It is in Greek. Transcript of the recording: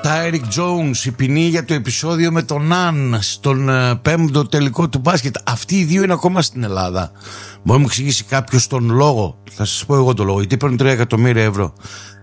Tyreek Jones, η ποινή για το επεισόδιο με τον Ναν στον πέμπτο τελικό του μπάσκετ. Αυτοί οι δύο είναι ακόμα στην Ελλάδα. Μπορεί να μου εξηγήσει κάποιος τον λόγο? Θα σας πω εγώ τον λόγο. Γιατί παίρνουν 3 εκατομμύρια ευρώ.